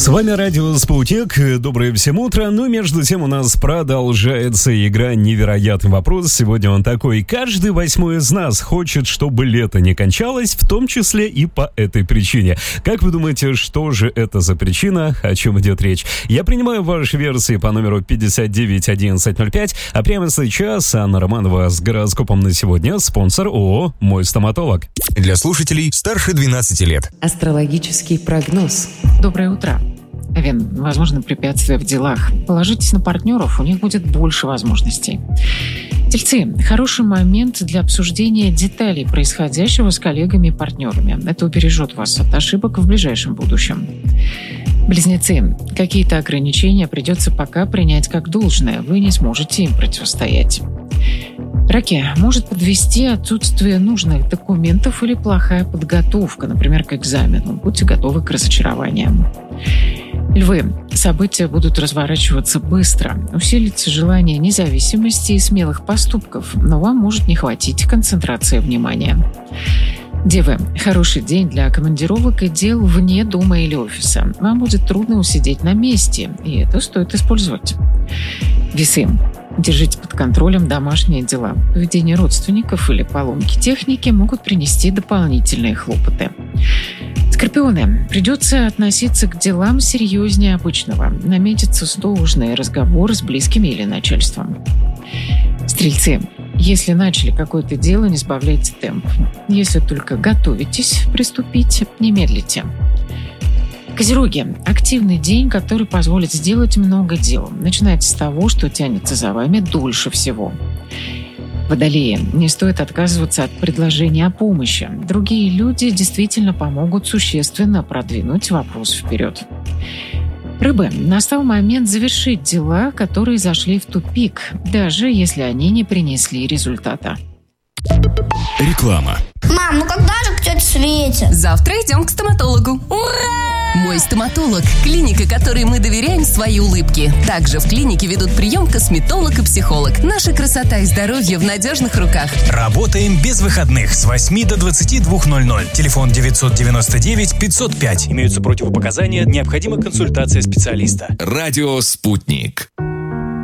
С вами Радио Спутник. Доброе всем утро. Но между тем у нас продолжается игра «Невероятный вопрос». Сегодня он такой. Каждый 8-й из нас хочет, чтобы лето не кончалось, в том числе и по этой причине. Как вы думаете, что же это за причина? О чем идет речь? Я принимаю ваши версии по номеру 591105. А прямо сейчас Анна Романова с гороскопом на сегодня. Спонсор ООО «Мой стоматолог». Для слушателей старше 12 лет. Астрологический прогноз. Доброе утро. Овен, возможно, препятствия в делах. Положитесь на партнеров, у них будет больше возможностей. Тельцы, хороший момент для обсуждения деталей происходящего с коллегами и партнерами. Это убережет вас от ошибок в ближайшем будущем. Близнецы, какие-то ограничения придется пока принять как должное, вы не сможете им противостоять. Раки, может подвести отсутствие нужных документов или плохая подготовка, например, к экзамену. Будьте готовы к разочарованиям. Львы, события будут разворачиваться быстро. Усилится желание независимости и смелых поступков, но вам может не хватить концентрации внимания. Девы, хороший день для командировок и дел вне дома или офиса. Вам будет трудно усидеть на месте, и это стоит использовать. Весы. Держите под контролем домашние дела. Поведение родственников или поломки техники могут принести дополнительные хлопоты. Скорпионы. Придется относиться к делам серьезнее обычного. Наметится сложный разговор с близкими или начальством. Стрельцы. Если начали какое-то дело, не сбавляйте темп. Если только готовитесь приступить, не медлите. Козероги. Активный день, который позволит сделать много дел. Начинайте с того, что тянется за вами дольше всего. Водолеи. Не стоит отказываться от предложения о помощи. Другие люди действительно помогут существенно продвинуть вопрос вперед. Рыбы. Настал момент завершить дела, которые зашли в тупик, даже если они не принесли результата. Реклама. Мам, ну когда же к тете Свете? Завтра идем к стоматологу. Ура! Мой стоматолог – клиника, которой мы доверяем свои улыбки. Также в клинике ведут прием косметолог и психолог. Наша красота и здоровье в надежных руках. Работаем без выходных с 8 до 22:00. Телефон 999 505. Имеются противопоказания, необходима консультация специалиста. Радио «Спутник».